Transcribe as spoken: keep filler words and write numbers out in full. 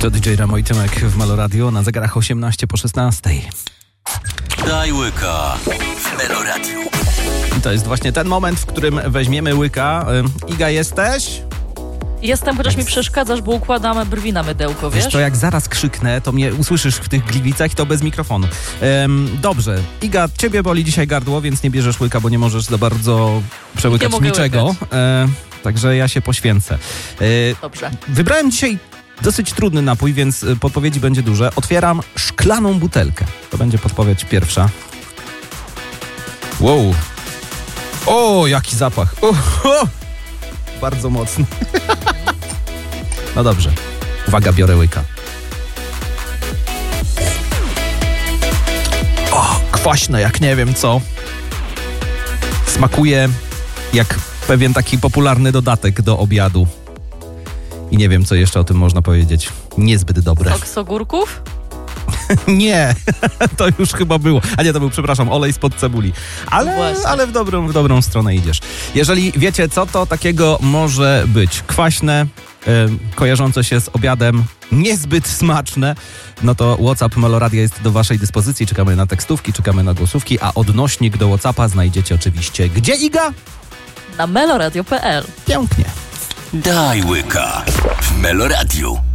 To D J Remo i Tymek w Melo Radio na zegarach osiemnaście po szesnastej. Daj łyka w Melo Radio. I to jest właśnie ten moment, w którym weźmiemy łyka. Iga, jesteś? Jestem, chociaż mi przeszkadzasz, bo układamy brwi na mydełko, wiesz? Wiesz, to jak zaraz krzyknę, to mnie usłyszysz w tych gliwicach i to bez mikrofonu. Ehm, dobrze. Iga, ciebie boli dzisiaj gardło, więc nie bierzesz łyka, bo nie możesz za bardzo przełykać nie mogę niczego. E, także ja się poświęcę. E, Dobrze. Wybrałem dzisiaj dosyć trudny napój, więc podpowiedzi będzie duże. Otwieram szklaną butelkę. To będzie podpowiedź pierwsza. Wow. O, jaki zapach. O, o. Bardzo mocny. No dobrze. Uwaga, biorę łyka. O, kwaśne jak nie wiem co. Smakuje jak pewien taki popularny dodatek do obiadu. I nie wiem, co jeszcze o tym można powiedzieć. Niezbyt dobre. Sok z ogórków? Nie, to już chyba było. A nie, to był, przepraszam, olej spod cebuli. Ale, ale w, dobrą, w dobrą stronę idziesz. Jeżeli wiecie, co to takiego może być kwaśne, yy, kojarzące się z obiadem, niezbyt smaczne, no to WhatsApp Melo Radia jest do waszej dyspozycji. Czekamy na tekstówki, czekamy na głosówki, a odnośnik do WhatsAppa znajdziecie oczywiście gdzie, Iga? Na meloradio kropka p l. Pięknie. Daj łyka w Melo Radio.